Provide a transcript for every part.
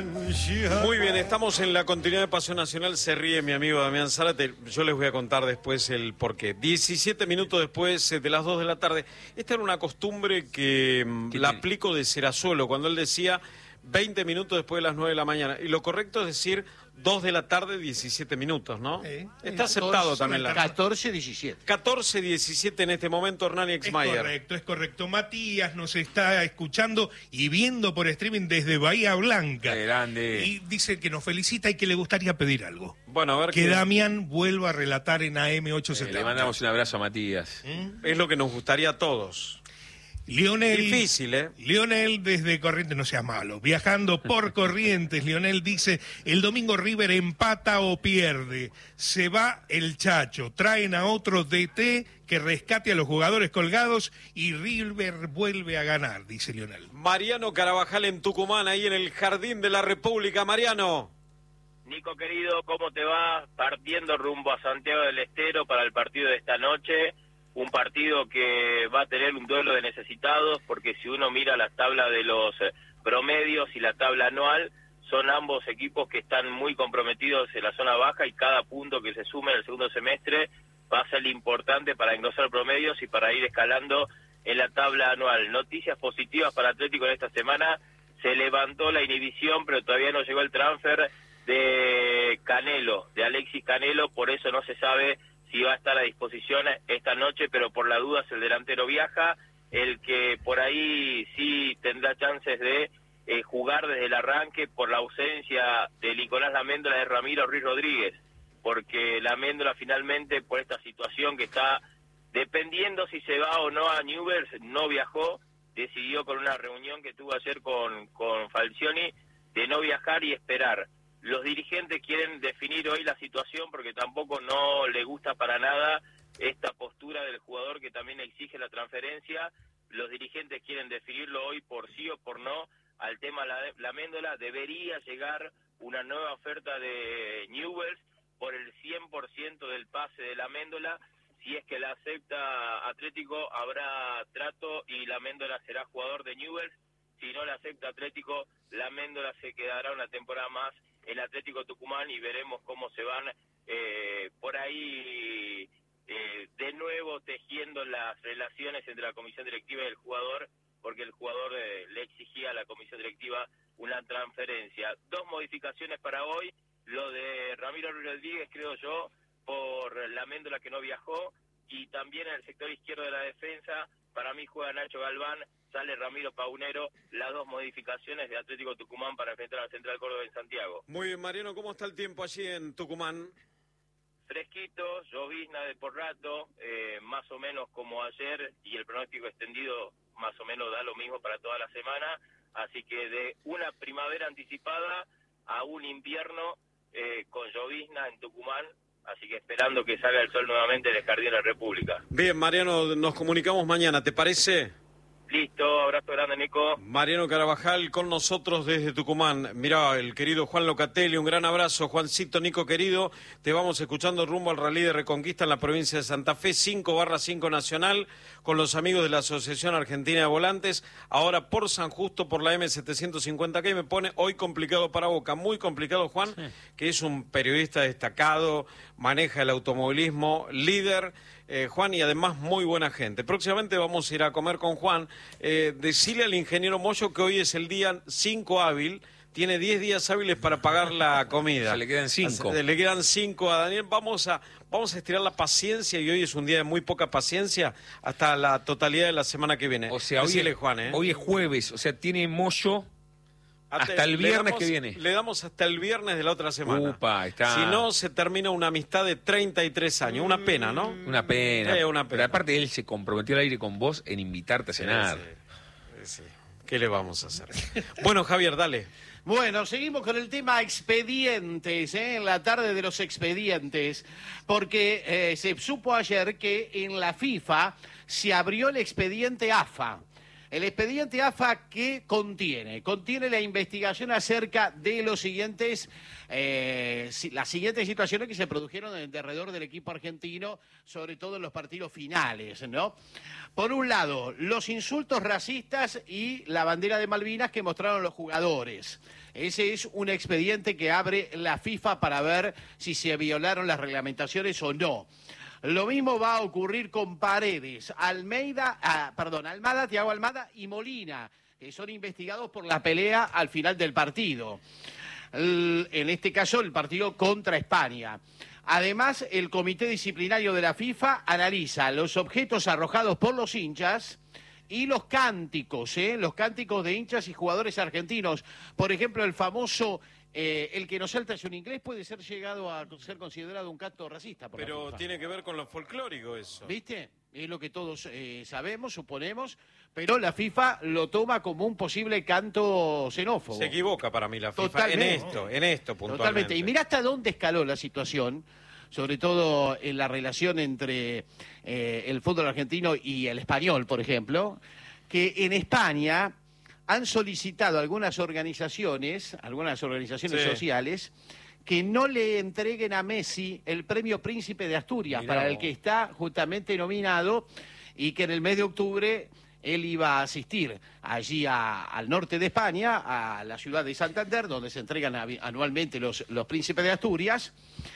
Muy bien, estamos en la continuidad de Pasión Nacional. Se ríe mi amigo Damián Zárate. Yo les voy a contar después el porqué. 17 minutos después de las 2 de la tarde. Esta era una costumbre que la aplico de Serazuelo, cuando él decía 20 minutos después de las 9 de la mañana. Y lo correcto es decir 2 de la tarde, 17 minutos, ¿no? Está aceptado también la... 14-17. 14-17 en este momento, Hernán Exmayer. Es correcto. Matías nos está escuchando y viendo por streaming desde Bahía Blanca. ¡Qué grande! Y dice que nos felicita y que le gustaría pedir algo. Bueno, a ver que Damián vuelva a relatar en AM870. Le mandamos un abrazo a Matías. Es lo que nos gustaría a todos. Lionel, difícil, ¿eh? Lionel desde Corrientes, no sea malo, viajando por Corrientes, Lionel dice, el domingo River empata o pierde, se va el Chacho, traen a otro DT que rescate a los jugadores colgados y River vuelve a ganar, dice Lionel. Mariano Carabajal en Tucumán, ahí en el Jardín de la República. Mariano. Nico querido, ¿cómo te va? Partiendo rumbo a Santiago del Estero para el partido de esta noche. Un partido que va a tener un duelo de necesitados, porque si uno mira la tabla de los promedios y la tabla anual, son ambos equipos que están muy comprometidos en la zona baja y cada punto que se sume en el segundo semestre va a ser importante para engrosar promedios y para ir escalando en la tabla anual. Noticias positivas para Atlético en esta semana: se levantó la inhibición, pero todavía no llegó el transfer de Canelo, de Alexis Canelo, por eso no se sabe si va a estar a disposición esta noche, pero por la duda el delantero viaja. El que por ahí sí tendrá chances de jugar desde el arranque por la ausencia de Nicolás Laméndola, es Ramiro Ruiz Rodríguez, porque Laméndola finalmente por esta situación que está dependiendo si se va o no a Newell's, no viajó, decidió con una reunión que tuvo ayer con Falcioni de no viajar y esperar. Los dirigentes quieren definir hoy la situación porque tampoco no le gusta para nada esta postura del jugador que también exige la transferencia. Los dirigentes quieren definirlo hoy por sí o por no al tema Laméndola. Debería llegar una nueva oferta de Newell's por el 100% del pase de Laméndola. Si es que la acepta Atlético, habrá trato y Laméndola será jugador de Newell's. Si no la acepta Atlético, Laméndola se quedará una temporada más el Atlético Tucumán y veremos cómo se van por ahí de nuevo tejiendo las relaciones entre la comisión directiva y el jugador, porque el jugador le exigía a la comisión directiva una transferencia. 2 modificaciones para hoy: lo de Ramiro Rodríguez, creo yo, por Laméndola que no viajó, y también en el sector izquierdo de la defensa, para mí juega Nacho Galván, sale Ramiro Paunero, las 2 modificaciones de Atlético Tucumán para enfrentar a Central Córdoba en Santiago. Muy bien, Mariano, ¿cómo está el tiempo allí en Tucumán? Fresquito, llovizna de por rato, más o menos como ayer, y el pronóstico extendido más o menos da lo mismo para toda la semana, así que de una primavera anticipada a un invierno con llovizna en Tucumán, así que esperando que salga el sol nuevamente en el Jardín de la República. Bien, Mariano, nos comunicamos mañana, ¿te parece? Listo, abrazo grande, Nico. Mariano Carabajal con nosotros desde Tucumán. Mirá, el querido Juan Locatelli, un gran abrazo. Juancito, Nico querido, te vamos escuchando rumbo al Rally de Reconquista en la provincia de Santa Fe, 5/5 Nacional, con los amigos de la Asociación Argentina de Volantes. Ahora por San Justo, por la M750, que me pone hoy complicado para Boca. Muy complicado, Juan, sí, que es un periodista destacado, maneja el automovilismo, líder, Juan, y además muy buena gente. Próximamente vamos a ir a comer con Juan. Decirle al ingeniero Moyo que hoy es el día 5 hábil, tiene 10 días hábiles para pagar la comida. Se le quedan 5. Le quedan 5 a Daniel. Vamos a estirar la paciencia, y hoy es un día de muy poca paciencia, hasta la totalidad de la semana que viene. O sea, decirle, Juan, hoy es jueves, o sea, tiene Moyo hasta el viernes que viene. Le damos hasta el viernes de la otra semana. Upa, está. Si no, se termina una amistad de 33 años. Una pena, ¿no? Una pena. Una pena. Pero aparte él se comprometió al aire con vos en invitarte a cenar. Sí. ¿Qué le vamos a hacer? Bueno, Javier, dale. Bueno, seguimos con el tema expedientes, en la tarde de los expedientes, porque se supo ayer que en la FIFA se abrió el expediente AFA. El expediente AFA, ¿qué contiene? Contiene la investigación acerca de los siguientes, las siguientes situaciones que se produjeron en derredor del equipo argentino, sobre todo en los partidos finales, ¿no? Por un lado, los insultos racistas y la bandera de Malvinas que mostraron los jugadores. Ese es un expediente que abre la FIFA para ver si se violaron las reglamentaciones o no. Lo mismo va a ocurrir con Paredes, Almada, Thiago Almada y Molina, que son investigados por la pelea al final del partido. En este caso, el partido contra España. Además, el Comité Disciplinario de la FIFA analiza los objetos arrojados por los hinchas y los cánticos de hinchas y jugadores argentinos. Por ejemplo, el famoso... el que no salta es un inglés puede ser llegado a ser considerado un canto racista. Pero tiene que ver con lo folclórico eso. ¿Viste? Es lo que todos sabemos, suponemos, pero la FIFA lo toma como un posible canto xenófobo. Se equivoca para mí la FIFA Totalmente. en esto puntualmente. Totalmente. Y mirá hasta dónde escaló la situación, sobre todo en la relación entre el fútbol argentino y el español, por ejemplo, que en España han solicitado algunas organizaciones Sí. sociales que no le entreguen a Messi el premio Príncipe de Asturias, Mirá para el vos. que está justamente nominado, y que en el mes de octubre él iba a asistir allí al norte de España, a la ciudad de Santander, donde se entregan anualmente los Príncipes de Asturias,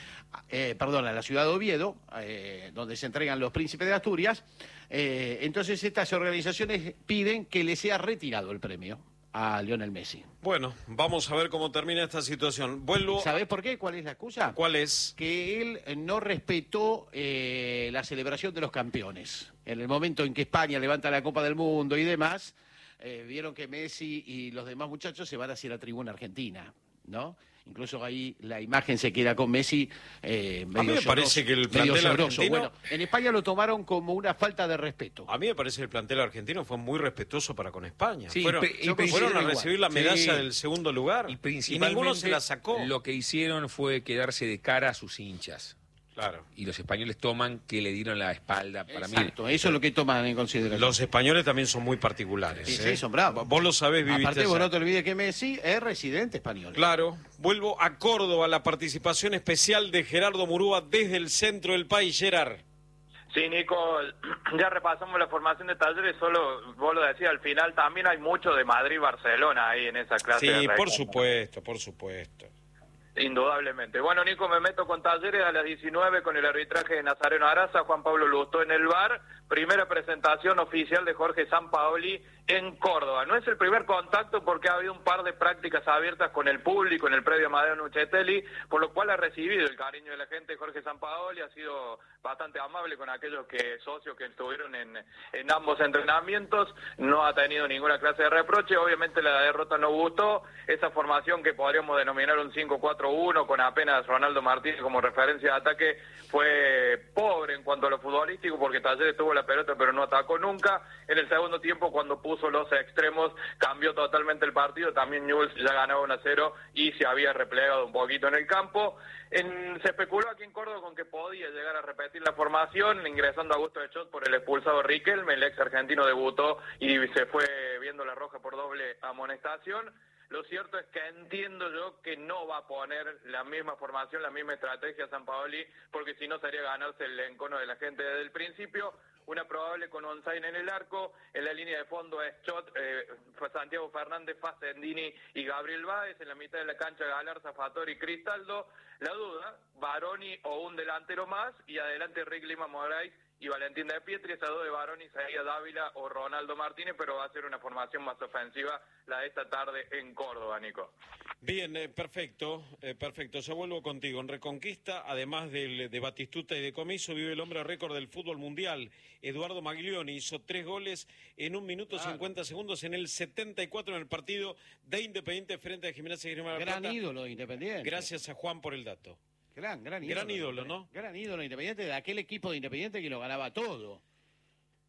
a la ciudad de Oviedo, donde se entregan los Príncipes de Asturias. Entonces estas organizaciones piden que le sea retirado el premio a Lionel Messi. Bueno, vamos a ver cómo termina esta situación. Vuelvo. ¿Sabés por qué? ¿Cuál es la excusa? ¿Cuál es? Que él no respetó la celebración de los campeones. En el momento en que España levanta la Copa del Mundo y demás, vieron que Messi y los demás muchachos se van hacia la tribuna argentina, ¿no? Incluso ahí la imagen se queda con Messi medio A mí me parece que el plantel argentino... Bueno, en España lo tomaron como una falta de respeto. A mí me parece que el plantel argentino fue muy respetuoso para con España. Sí, fueron a recibir la medalla Sí. del segundo lugar Y principalmente ninguno se la sacó. lo que hicieron fue quedarse de cara a sus hinchas. Claro. Y los españoles toman que le dieron la espalda. Para Exacto, mí, eso es lo que toman en consideración. Los españoles también son muy particulares. Sí, son bravos. Vos lo sabés, viviste Aparte, vos allá. no te olvides que Messi es residente español. Claro. Vuelvo a Córdoba, la participación especial de Gerardo Murúa desde el centro del país. Gerard. Sí, Nico, ya repasamos la formación de Talleres, solo vos lo decías, al final también hay mucho de Madrid-Barcelona ahí en esa clase. Sí, de por supuesto, por supuesto. Indudablemente. Bueno, Nico, me meto con Talleres a las 19 con el arbitraje de Nazareno Araza, Juan Pablo Lustó en el VAR. Primera presentación oficial de Jorge Sampaoli en Córdoba. No es el primer contacto porque ha habido un par de prácticas abiertas con el público en el predio Amadeo Nuchetelli, por lo cual ha recibido el cariño de la gente. Jorge Sampaoli ha sido bastante amable con aquellos socios que estuvieron en ambos entrenamientos. No ha tenido ninguna clase de reproche. Obviamente la derrota no gustó. Esa formación que podríamos denominar un 5-4-1 con apenas Ronaldo Martínez como referencia de ataque fue pobre en cuanto a lo futbolístico porque Talleres tuvo la pelota pero no atacó nunca. En el segundo tiempo, cuando puso los extremos, cambió totalmente el partido. También Newell's ya ganaba 1-0 y se había replegado un poquito en el campo. Se especuló aquí en Córdoba con que podía llegar a repetir la formación, ingresando a Augusto de Chot por el expulsado Riquelme. El ex argentino debutó y se fue viendo la roja por doble amonestación. Lo cierto es que entiendo yo que no va a poner la misma formación, la misma estrategia Sampaoli, porque si no sería ganarse el encono de la gente desde el principio. Una probable con Onzain en el arco, en la línea de fondo es Chot, Santiago Fernández, Facendini y Gabriel Báez, en la mitad de la cancha Galarza, Fattori y Cristaldo. La duda, Baroni o un delantero más, y adelante Rick Lima Moraes y Valentín de Pietri. Esa duda de Baroni sería Dávila o Ronaldo Martínez, pero va a ser una formación más ofensiva la de esta tarde en Córdoba, Nico. Bien, perfecto. Ya vuelvo contigo. En Reconquista, además de Batistuta y de Comiso, vive el hombre récord del fútbol mundial. Eduardo Maglioni hizo 3 goles en 1 minuto 50 segundos en el 74 en el partido de Independiente frente a Gimnasia y Grima de la Gran Plata. ídolo de Independiente. Gracias a Juan por el dato. Gran ídolo. Gran ídolo, ¿no? Gran ídolo de Independiente, de aquel equipo de Independiente que lo ganaba todo.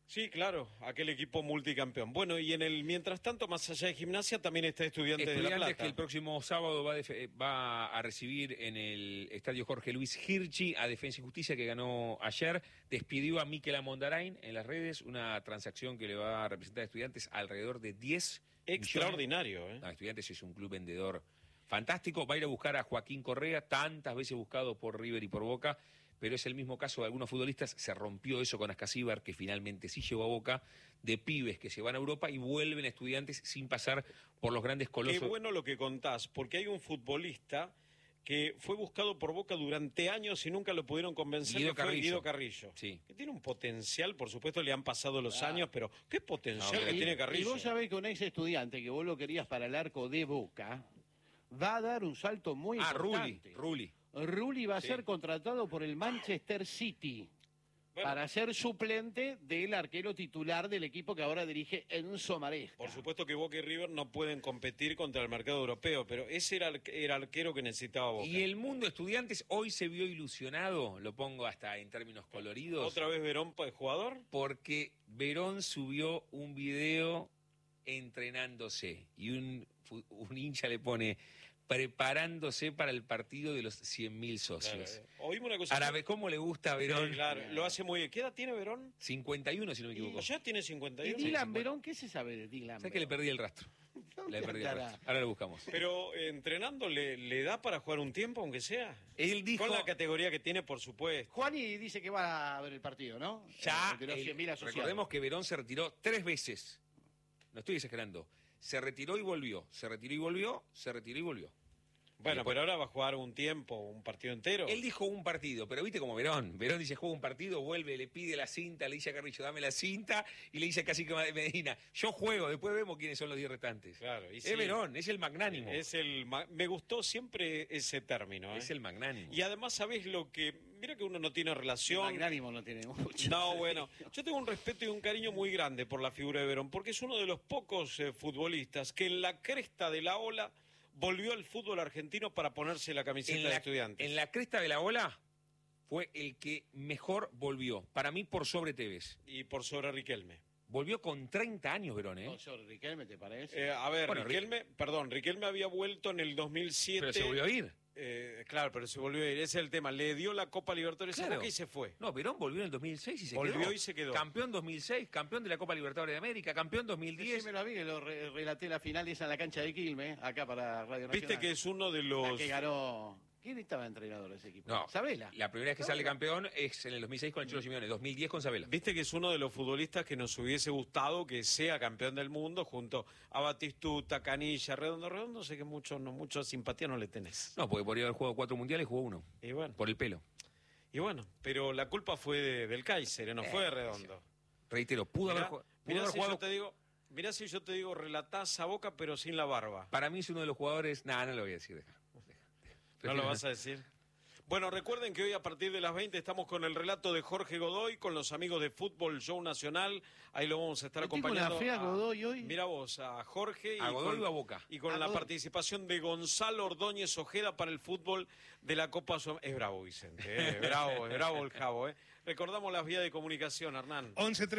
Sí, claro, aquel equipo multicampeón. Bueno, y mientras tanto, más allá de Gimnasia, también está Estudiantes de La Plata. Que el próximo sábado va a recibir en el Estadio Jorge Luis Hirschi a Defensa y Justicia, que ganó ayer. Despidió a Mikel Amondarain en las redes, una transacción que le va a representar a Estudiantes alrededor de 10 Extraordinario, millones. No, Estudiantes es un club vendedor fantástico. Va a ir a buscar a Joaquín Correa, tantas veces buscado por River y por Boca, pero es el mismo caso de algunos futbolistas. Se rompió eso con Ascasíbar, que finalmente sí llegó a Boca, de pibes que se van a Europa y vuelven a Estudiantes sin pasar por los grandes colosos. Qué bueno lo que contás, porque hay un futbolista que fue buscado por Boca durante años y nunca lo pudieron convencer, Guido Carrillo. Sí. Que tiene un potencial, por supuesto le han pasado los años, pero ¿qué potencial que tiene Carrillo? Y vos sabés que un ex estudiante que vos lo querías para el arco de Boca va a dar un salto muy importante. Rulli va a ser contratado por el Manchester City para ser suplente del arquero titular del equipo que ahora dirige Enzo Maresca. Por supuesto que Boca y River no pueden competir contra el mercado europeo, pero ese era el arquero que necesitaba Boca. Y el mundo Estudiantes hoy se vio ilusionado, lo pongo hasta en términos coloridos. ¿Otra vez Verón para el jugador? Porque Verón subió un video entrenándose y un hincha le pone preparándose para el partido de los 100.000 socios. Claro, oímos una cosa. Ahora, ¿cómo le gusta a Verón? Sí, claro, lo hace muy bien. ¿Qué edad tiene Verón? 51, si no me equivoco. Ya tiene 51. ¿Y Dylan Verón? ¿Qué se sabe de Dylan Verón? ¿Sabes que le perdí el rastro? Ahora lo buscamos. Pero entrenando, ¿le da para jugar un tiempo, aunque sea? Él dijo... Con la categoría que tiene, por supuesto. Juani dice que va a ver el partido, ¿no? Ya, de los 100.000 asociados. Recordemos que Verón se retiró 3 veces. No estoy exagerando. Se retiró y volvió. Se retiró y volvió. Se retiró y volvió. Bueno, pero ahora va a jugar un tiempo, un partido entero. Él dijo un partido, pero viste como Verón. Verón dice, juega un partido, vuelve, le pide la cinta, le dice a Carrillo, dame la cinta, y le dice casi que Medina, yo juego, después vemos quiénes son los 10 restantes. Claro, y sí, es Verón, es el magnánimo. Me gustó siempre ese término. Es el magnánimo. Y además, ¿sabés lo que...? Mira que uno no tiene relación. El magnánimo no tiene mucho. No, bueno, yo tengo un respeto y un cariño muy grande por la figura de Verón, porque es uno de los pocos futbolistas que en la cresta de la ola volvió al fútbol argentino para ponerse la camiseta de Estudiantes. En la cresta de la ola fue el que mejor volvió. Para mí, por sobre Tevez. Y por sobre Riquelme. Volvió con 30 años, Verón, ¿eh? ¿Por sobre Riquelme, te parece? A ver, bueno, Riquelme había vuelto en el 2007. Pero se volvió a ir. Claro, pero se volvió a ir. Ese es el tema. Le dio la Copa Libertadores a Boca y se fue. No, Verón volvió en el 2006 y se quedó. Volvió y se quedó. Campeón 2006, campeón de la Copa Libertadores de América, campeón 2010. Decímelo a mí, que lo relaté la final esa en la cancha de Quilmes, acá para Radio Nacional. Viste que es uno de los... La que ganó... ¿Quién estaba entrenador de ese equipo? No, Sabela. La primera vez que sale campeón es en el 2006 con el Cholo Simeone, 2010 con Sabela. Viste que es uno de los futbolistas que nos hubiese gustado que sea campeón del mundo junto a Batistuta, Canilla, Redondo, sé que mucha simpatía no le tenés. No, porque podría haber jugado 4 mundiales y jugó 1. Y bueno. Por el pelo. Y bueno, pero la culpa fue del Kaiser, no fue de Redondo. Reitero, pudo haber jugado. Mirá si yo te digo, relatás a Boca pero sin la barba. Para mí es uno de los jugadores... No lo voy a decir, deja. ¿No lo vas a decir? Bueno, recuerden que hoy a partir de las 20 estamos con el relato de Jorge Godoy, con los amigos de Fútbol Show Nacional. Ahí lo vamos a estar acompañando. ¿Tengo una fe a Godoy hoy? Mira vos, a Jorge. ¿A Godoy o a Boca? Y con la participación de Gonzalo Ordóñez Ojeda para el fútbol de la Copa Sudamericana. Es bravo, Vicente. Es bravo el Javo. Recordamos las vías de comunicación, Hernán.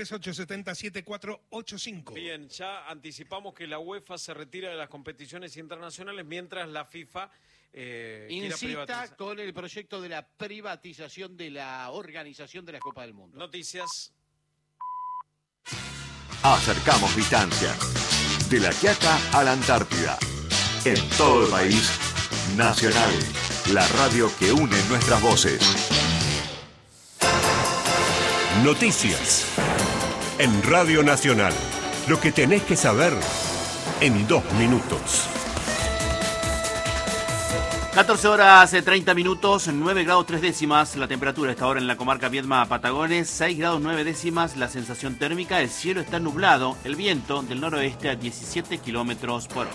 1138707485. Bien, ya anticipamos que la UEFA se retira de las competiciones internacionales mientras la FIFA... insista con el proyecto de la privatización de la organización de la Copa del Mundo. Noticias. Acercamos distancia. De La Quiaca a la Antártida. En todo el país. Nacional. La radio que une nuestras voces. Noticias. En Radio Nacional. Lo que tenés que saber en 2 minutos. 14 horas 30 minutos, 9 grados 3 décimas la temperatura a esta hora en la comarca Viedma-Patagones, 6 grados 9 décimas la sensación térmica, el cielo está nublado, el viento del noroeste a 17 kilómetros por hora.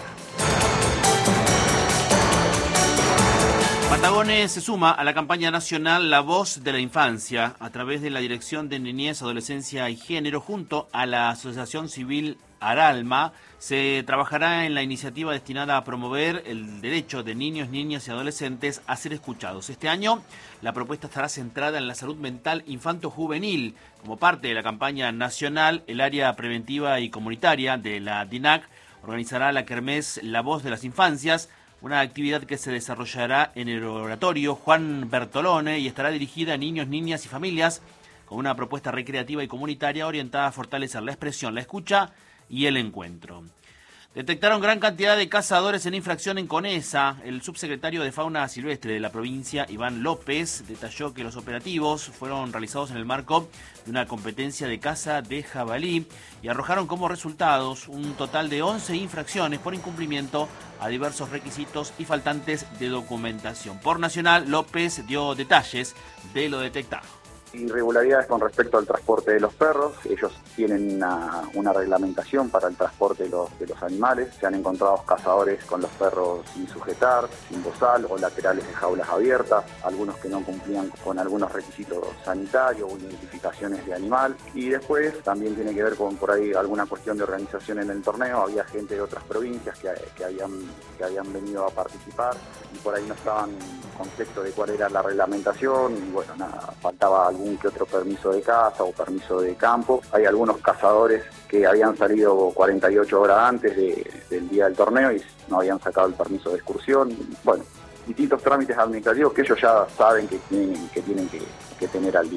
Patagones se suma a la campaña nacional La Voz de la Infancia a través de la Dirección de Niñez, Adolescencia y Género junto a la Asociación Civil Aralma, se trabajará en la iniciativa destinada a promover el derecho de niños, niñas y adolescentes a ser escuchados. Este año, la propuesta estará centrada en la salud mental infanto-juvenil. Como parte de la campaña nacional, el área preventiva y comunitaria de la DINAC organizará la kermés La Voz de las Infancias, una actividad que se desarrollará en el oratorio Juan Bertolone y estará dirigida a niños, niñas y familias, con una propuesta recreativa y comunitaria orientada a fortalecer la expresión, la escucha y el encuentro. Detectaron gran cantidad de cazadores en infracción en Conesa. El subsecretario de Fauna Silvestre de la provincia, Iván López, detalló que los operativos fueron realizados en el marco de una competencia de caza de jabalí y arrojaron como resultados un total de 11 infracciones por incumplimiento a diversos requisitos y faltantes de documentación. Por Nacional, López dio detalles de lo detectado. Irregularidades con respecto al transporte de los perros. Ellos tienen una reglamentación para el transporte de los animales. Se han encontrado cazadores con los perros sin sujetar, sin bozal o laterales de jaulas abiertas, algunos que no cumplían con algunos requisitos sanitarios o identificaciones de animal. Y después también tiene que ver con por ahí alguna cuestión de organización en el torneo. Había gente de otras provincias que habían venido a participar y por ahí no estaban en contexto de cuál era la reglamentación y bueno, nada, faltaba algún que otro permiso de caza o permiso de campo. Hay algunos cazadores que habían salido 48 horas antes del día del torneo y no habían sacado el permiso de excursión. Bueno, distintos trámites administrativos que ellos ya saben que tienen que tener al día.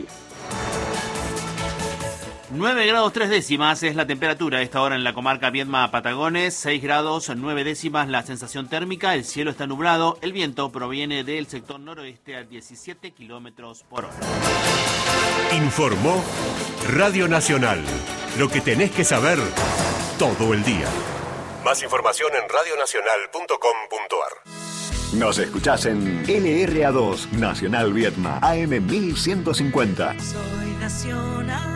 9 grados 3 décimas es la temperatura a esta hora en la comarca Viedma-Patagones, 6 grados 9 décimas la sensación térmica, el cielo está nublado, el viento proviene del sector noroeste a 17 kilómetros por hora. Informó Radio Nacional, lo que tenés que saber todo el día. Más información en radionacional.com.ar. Nos escuchás en LRA2, Nacional Viedma, AM 1150. Soy Nacional.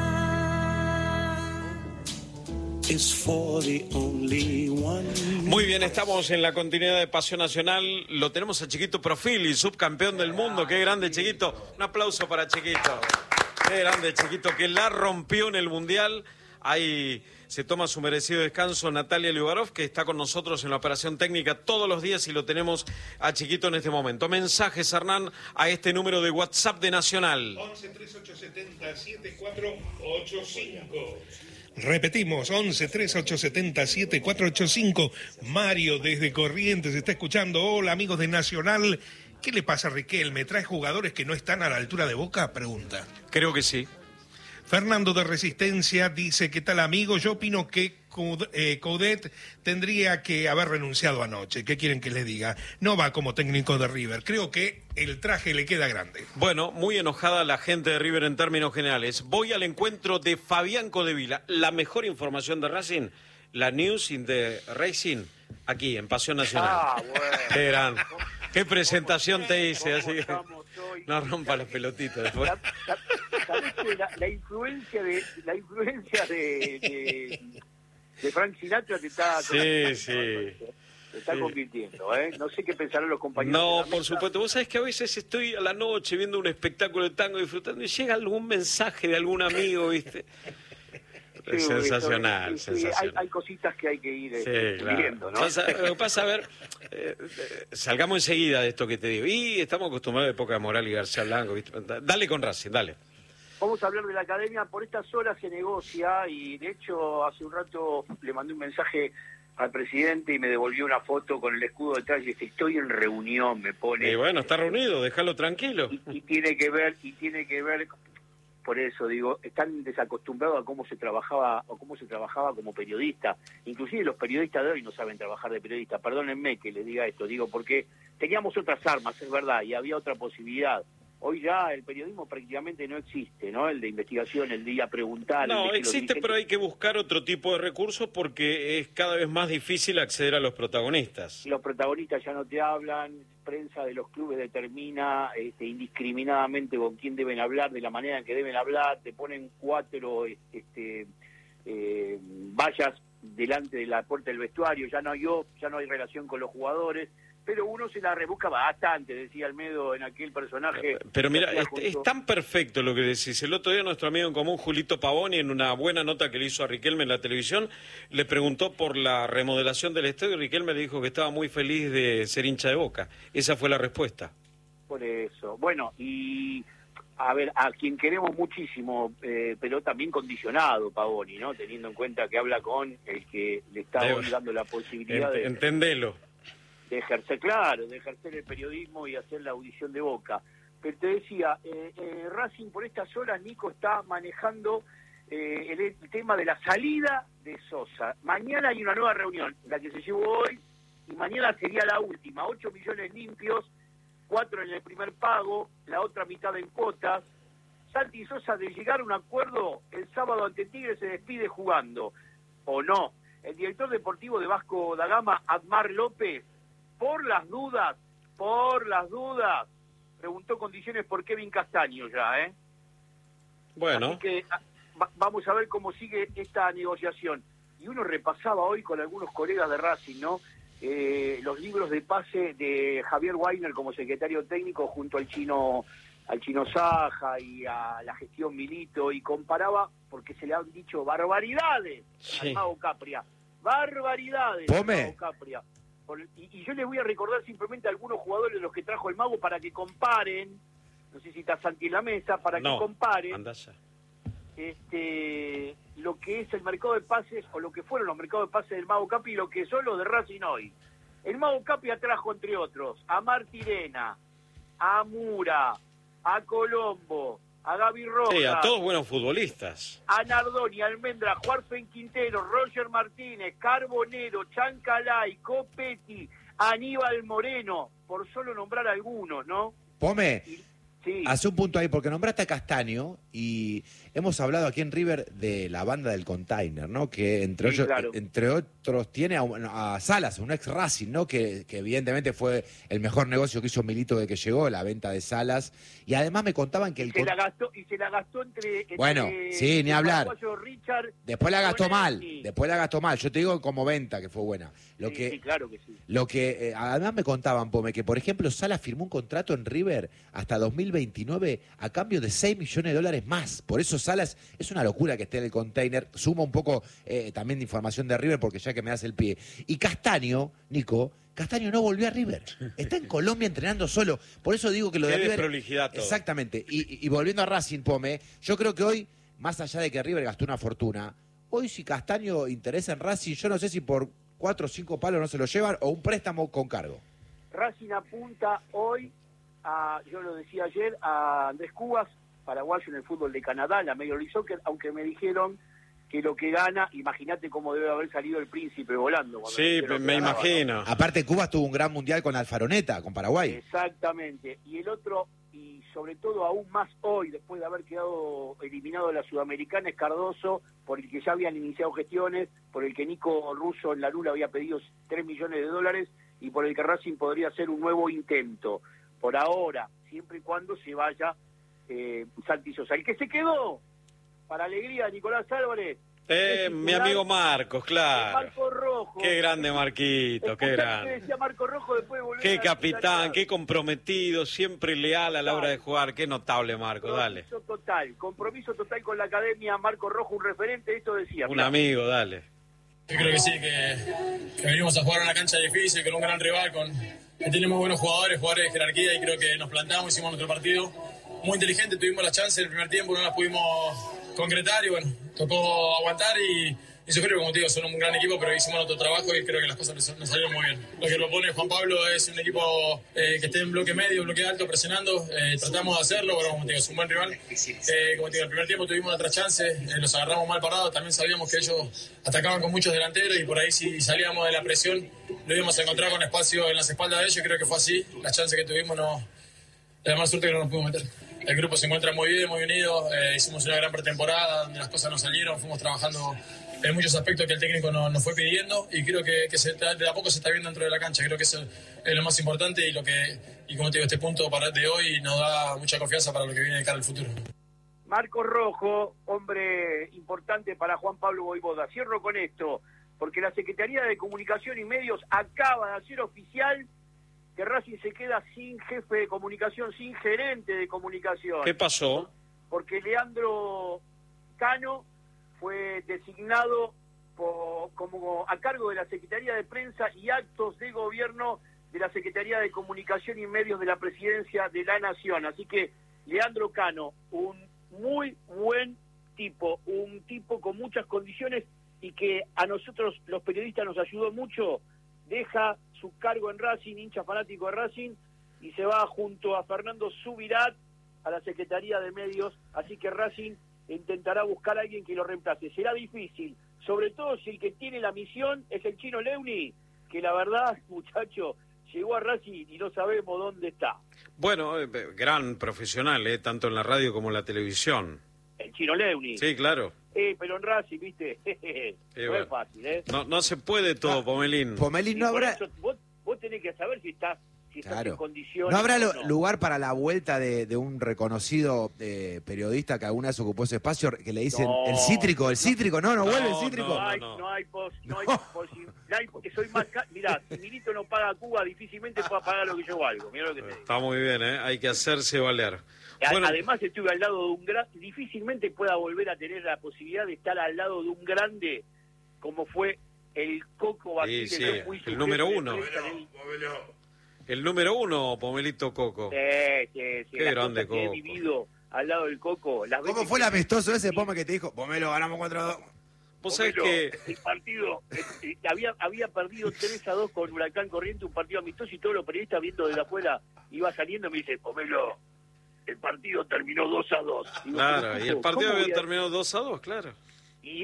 Muy bien, estamos en la continuidad de Pasión Nacional. Lo tenemos a Chiquito Profili, subcampeón del mundo. Qué grande, Chiquito. Un aplauso para Chiquito. Qué grande, Chiquito, que la rompió en el Mundial. Ahí se toma su merecido descanso Natalia Liubarov, que está con nosotros en la operación técnica todos los días y lo tenemos a Chiquito en este momento. Mensajes, Hernán, a este número de WhatsApp de Nacional. 11-3870-7485. Repetimos, 11-3870-7485. Mario desde Corrientes está escuchando. Hola, amigos de Nacional. ¿Qué le pasa a Riquelme? ¿Trae jugadores que no están a la altura de Boca? Pregunta. Creo que sí. Fernando de Resistencia dice, ¿qué tal, amigo? Yo opino que Coudet tendría que haber renunciado anoche. ¿Qué quieren que les diga? No va como técnico de River. Creo que el traje le queda grande. Bueno, muy enojada la gente de River en términos generales. Voy al encuentro de Fabián Codevila. La mejor información de Racing, la news in the Racing, aquí en Pasión Nacional. Bueno. Qué gran. Qué presentación te hice, así que no rompa las pelotitas después. La influencia de Frank Sinatra te está... Sí. Te está convirtiendo, ¿eh? No sé qué pensarán los compañeros. No, por supuesto. Vos sabés que a veces estoy a la noche viendo un espectáculo de tango disfrutando y llega algún mensaje de algún amigo, ¿viste? Sí, sensacional, sensacional. Hay cositas que hay que ir viendo, ¿no? Pasa a ver, salgamos enseguida de esto que te digo. Y estamos acostumbrados a época de Moral y García Blanco, ¿viste? Dale con Racing, dale. Vamos a hablar de la academia. Por estas horas se negocia y de hecho hace un rato le mandé un mensaje al presidente y me devolvió una foto con el escudo detrás y dice, estoy en reunión, me pone. Y bueno, está reunido, déjalo tranquilo. Y tiene que ver, por eso digo, están desacostumbrados a cómo se trabajaba como periodista. Inclusive los periodistas de hoy no saben trabajar de periodista. Perdónenme que les diga esto, digo, porque teníamos otras armas, es verdad, y había otra posibilidad. Hoy ya el periodismo prácticamente no existe, ¿no? El de investigación, el de ir a preguntar. No, existe, pero hay que buscar otro tipo de recursos porque es cada vez más difícil acceder a los protagonistas. Los protagonistas ya no te hablan, prensa de los clubes determina indiscriminadamente con quién deben hablar, de la manera en que deben hablar, te ponen 4 vallas delante de la puerta del vestuario, ya no hay relación con los jugadores, pero uno se la rebusca bastante, decía Almedo en aquel personaje. Pero mira, que es tan perfecto lo que decís. El otro día nuestro amigo en común, Julito Pavoni, en una buena nota que le hizo a Riquelme en la televisión, le preguntó por la remodelación del estadio y Riquelme le dijo que estaba muy feliz de ser hincha de Boca. Esa fue la respuesta. Por eso. Bueno, y a ver, a quien queremos muchísimo, pero también condicionado, Pavoni, ¿no? Teniendo en cuenta que habla con el que le está hoy dando la posibilidad de... Entendelo. De ejercer, claro, de ejercer el periodismo y hacer la audición de Boca. Pero te decía, Racing por estas horas, Nico, está manejando el tema de la salida de Sosa. Mañana hay una nueva reunión, la que se llevó hoy, y mañana sería la última. 8 millones limpios, 4 en el primer pago, la otra mitad en cuotas. Santi Sosa, de llegar a un acuerdo, el sábado ante Tigre se despide jugando, ¿o no? El director deportivo de Vasco da Gama, Admar López, por las dudas, preguntó condiciones por Kevin Castaño ya, ¿eh? Bueno. Así que vamos a ver cómo sigue esta negociación. Y uno repasaba hoy con algunos colegas de Racing, ¿no? Los libros de pase de Javier Weiner como secretario técnico junto al chino Saja y a la gestión Milito, y comparaba, porque se le han dicho barbaridades al Mago Capria. Barbaridades al Mago Capria. Y yo les voy a recordar simplemente a algunos jugadores de los que trajo el Mago para que comparen, no sé si está Santi en la mesa, para que comparen lo que es el mercado de pases, o lo que fueron los mercados de pases del Mago Capi y lo que son los de Racing hoy. El Mago Capi atrajo, entre otros, a Martirena, a Mura, a Colombo, a Gaby Rojas. Sí, a todos buenos futbolistas. A Nardoni, Almendra, Juarfen Quintero, Roger Martínez, Carbonero, Chancalay, Copetti, Aníbal Moreno, por solo nombrar algunos, ¿no? Pome, sí. Hace un punto ahí, porque nombraste a Castaño y hemos hablado aquí en River de la banda del Container, ¿no? Que entre otros tiene a Salas, un ex Racing, ¿no? Que evidentemente fue el mejor negocio que hizo Milito de que llegó, la venta de Salas. Y además me contaban que se la gastó entre bueno, sí, ni hablar. Richard, después la gastó mal. Yo te digo como venta que fue buena. Sí, claro que sí. Lo que además me contaban, Pome, que por ejemplo Salas firmó un contrato en River hasta 2029 a cambio de $6 millones más. Por eso Salas es una locura que esté en el Container. Suma un poco también de información de River, porque ya que me das el pie. Y Castaño, Nico, no volvió a River. Está en Colombia entrenando solo. Por eso digo que lo de River... prolijidad todo. Exactamente. Y volviendo a Racing, Pome, yo creo que hoy, más allá de que River gastó una fortuna, hoy si Castaño interesa en Racing, yo no sé si por 4 o 5 palos no se lo llevan o un préstamo con cargo. Racing apunta hoy yo lo decía ayer, a Andrés Cubas, paraguayo en el fútbol de Canadá, la Major League Soccer, aunque me dijeron que lo que gana, imagínate cómo debe haber salido el príncipe volando. Sí, me imagino. Aparte, Cubas tuvo un gran mundial con Alfaroneta, con Paraguay. Exactamente. Y el otro, y sobre todo aún más hoy, después de haber quedado eliminado de la Sudamericana, es Cardoso, por el que ya habían iniciado gestiones, por el que Nico Russo en la Lula había pedido $3 millones y por el que Racing podría hacer un nuevo intento. Por ahora, siempre y cuando se vaya Santi Sosa. El que se quedó, para alegría de Nicolás Álvarez, mi amigo Marcos, claro. Marco Rojo. Qué grande Marquito, qué grande. Decía Marco Rojo después de volver qué capitán, qué comprometido, siempre leal a la hora de jugar. Qué notable, Marco, dale. Compromiso total con la academia. Marco Rojo, un referente, esto decía. Un amigo, dale. Yo creo que sí, que venimos a jugar en una cancha difícil, con un gran rival, que tenemos buenos jugadores de jerarquía, y creo que nos plantamos, hicimos nuestro partido muy inteligente, tuvimos la chance en el primer tiempo, no las pudimos concretar y bueno, tocó aguantar y yo creo que, como te digo, son un gran equipo, pero hicimos nuestro trabajo y creo que las cosas nos salieron muy bien. Lo que propone Juan Pablo es un equipo que esté en bloque medio, bloque alto, presionando, tratamos de hacerlo, pero como te digo, es un buen rival. Como te digo, el primer tiempo tuvimos otra chance, los agarramos mal parados, también sabíamos que ellos atacaban con muchos delanteros y por ahí si salíamos de la presión lo íbamos a encontrar con espacio en las espaldas de ellos, y creo que fue así. Las chances que tuvimos la más suerte que no nos pudimos meter. El grupo se encuentra muy bien, muy unido, hicimos una gran pretemporada donde las cosas nos salieron, fuimos trabajando en muchos aspectos que el técnico nos fue pidiendo y creo que de a poco se está viendo dentro de la cancha. Creo que eso es lo más importante y como te digo, este punto de hoy nos da mucha confianza para lo que viene de cara al futuro. Marco Rojo, hombre importante para Juan Pablo Voivoda. Cierro con esto, porque la Secretaría de Comunicación y Medios acaba de hacer oficial que Racing se queda sin jefe de comunicación, sin gerente de comunicación. ¿Qué pasó? Porque Leandro Cano fue designado como a cargo de la Secretaría de Prensa y Actos de Gobierno de la Secretaría de Comunicación y Medios de la Presidencia de la Nación. Así que Leandro Cano, un muy buen tipo, un tipo con muchas condiciones y que a nosotros los periodistas nos ayudó mucho, deja su cargo en Racing, hincha fanático de Racing, y se va junto a Fernando Subirat a la Secretaría de Medios, así que Racing intentará buscar a alguien que lo reemplace. Será difícil, sobre todo si el que tiene la misión es el Chino Leuni, que la verdad, muchacho, llegó a Racing y no sabemos dónde está. Bueno, gran profesional, tanto en la radio como en la televisión. El Chino Leuni. Sí, claro. Pero en Racing, viste, no es fácil, No se puede todo, Pomelín. Pomelín, no habrá... Eso, vos tenés que saber si estás en condiciones. ¿No habrá o no. lugar para la vuelta de un reconocido periodista que alguna vez ocupó ese espacio, que le dicen el cítrico, no vuelve el cítrico? No hay posibilidad, porque soy más... Mirá, si Milito no paga Cuba, difícilmente pueda pagar lo que yo valgo. Mirá lo que te digo. Está muy bien, hay que hacerse valer. Bueno, además estuve al lado de un gran... Difícilmente pueda volver a tener la posibilidad de estar al lado de un grande como fue el Coco Basile. Sí, el número uno. El número uno, Pomelito Coco. Sí. Qué grande Coco. He vivido al lado del Coco. ¿Cómo fue el amistoso ese, Pome, que te dijo, Pomelo, ganamos 4-2? Vos sabés que... El partido había perdido 3-2 con Huracán Corriente, un partido amistoso, y todos los periodistas viendo desde afuera iba saliendo, me dice, Pomelo, el partido terminó 2-2. Digo, claro, y el partido había terminado 2-2, claro. Y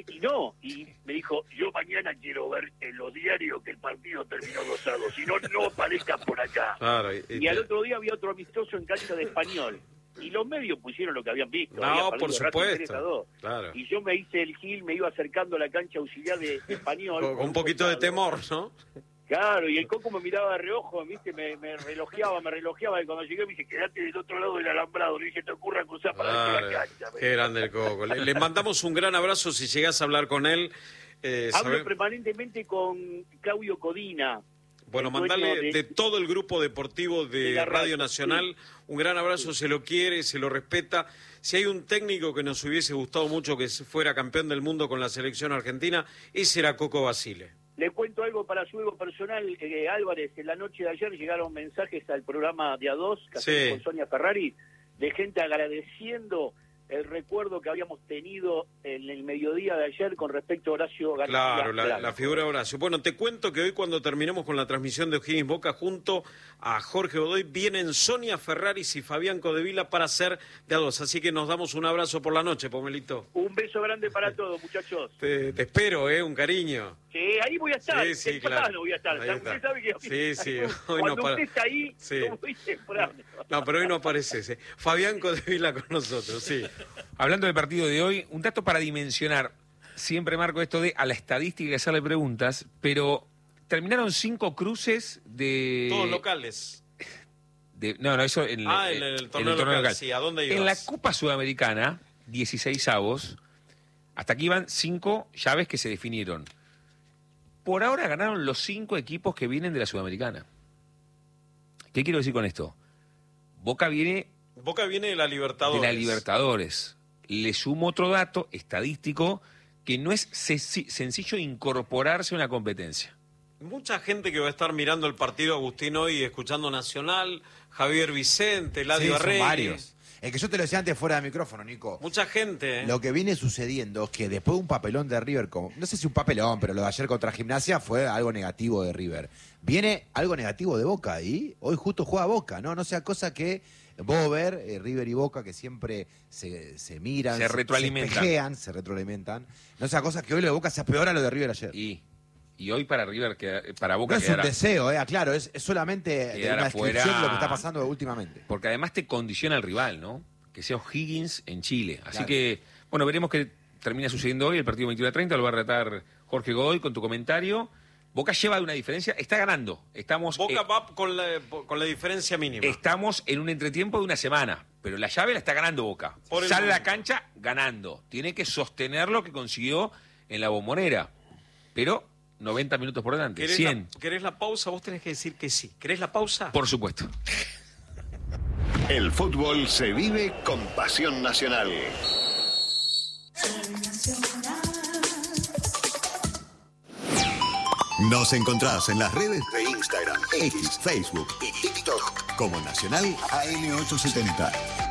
me dijo, yo mañana quiero ver en los diarios que el partido terminó 2-2, si no aparezcan por acá. Claro, y al otro día había otro amistoso en cancha de Español, y los medios pusieron lo que habían visto. No, por supuesto. Claro. Y yo me hice el gil, me iba acercando a la cancha auxiliar de Español. Con un poquito de temor, ¿no? Claro, y el Coco me miraba de reojo, ¿viste? Me relojeaba, y cuando llegué me dice, quedate del otro lado del alambrado, le dije, te ocurra cruzar para dentro de la cancha. Qué grande el Coco. Le mandamos un gran abrazo si llegás a hablar con él. Hablo permanentemente con Claudio Codina. Bueno, mandale de todo el grupo deportivo de Radio Nacional un gran abrazo, se lo quiere, se lo respeta. Si hay un técnico que nos hubiese gustado mucho que fuera campeón del mundo con la selección argentina, ese era Coco Basile. Le cuento algo para su ego personal, Álvarez. En la noche de ayer llegaron mensajes al programa de A2, que hacemos con Sonia Ferrari, de gente agradeciendo el recuerdo que habíamos tenido en el mediodía de ayer con respecto a Horacio García. Claro, la figura de Horacio. Bueno, te cuento que hoy cuando terminemos con la transmisión de O'Higgins Boca, junto a Jorge Godoy, vienen Sonia Ferraris y Fabián Codevila para ser de A2. Así que nos damos un abrazo por la noche, Pomelito. Un beso grande para todos, muchachos. Te espero, un cariño. Sí, ahí voy a estar. Sí, claro. No voy a estar. Usted sabe que sí. Hoy cuando usted está ahí, muy temprano. No, pero hoy no apareces. Fabián Codevila con nosotros, sí. Hablando del partido de hoy, un dato para dimensionar. Siempre marco esto de a la estadística que hacerle preguntas, pero terminaron 5 cruces de... Todos locales. No, eso en el torneo local. Sí, ¿a dónde ibas? En la Copa Sudamericana, 16avos, hasta aquí van 5 llaves que se definieron. Por ahora ganaron los 5 equipos que vienen de la Sudamericana. ¿Qué quiero decir con esto? Boca viene de la Libertadores. De la Libertadores. Le sumo otro dato estadístico que no es sencillo incorporarse a una competencia. Mucha gente que va a estar mirando el partido, Agustín, hoy escuchando Nacional, Javier Vicente, Eladio Arregui. Son varios. Es que yo te lo decía antes fuera de micrófono, Nico. Mucha gente. Lo que viene sucediendo es que después de un papelón de River, no sé si un papelón, pero lo de ayer contra Gimnasia fue algo negativo de River. Viene algo negativo de Boca y hoy justo juega Boca, ¿no? No sea cosa que vos ver River y Boca que siempre se miran, se retroalimentan. Se retroalimentan. No sea cosa que hoy lo de Boca se peor a lo de River ayer. Y hoy para River, para Boca no es un deseo, claro, es solamente una descripción de lo que está pasando últimamente. Porque además te condiciona el rival, ¿no? Que sea O'Higgins en Chile. Así que, bueno, veremos qué termina sucediendo hoy. El partido 21-30 lo va a retar Jorge Godoy con tu comentario. Boca lleva de una diferencia, está ganando. Boca va con la diferencia mínima. Estamos en un entretiempo de una semana, pero la llave la está ganando Boca. Sale a la cancha ganando. Tiene que sostener lo que consiguió en la Bombonera. Pero 90 minutos por delante. 100. ¿Querés la pausa? Vos tenés que decir que sí. ¿Querés la pausa? Por supuesto. El fútbol se vive con pasión nacional. Nos encontrás en las redes de Instagram, X, Facebook y TikTok como Nacional AM870.